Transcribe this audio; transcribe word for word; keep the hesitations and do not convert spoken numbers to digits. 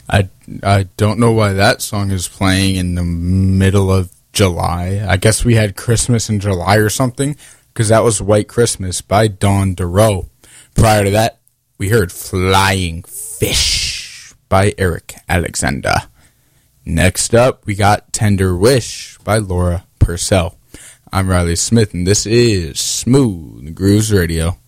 I, I don't know why that song is playing in the middle of July. I guess we had Christmas in July or something, because that was White Christmas by Dawn DeRoe. Prior to that, we heard Flying Fish by Eric Alexander. Next up, we got Tender Wish by Laura Purcell. I'm Riley Smith, and this is Smooth Grooves Radio.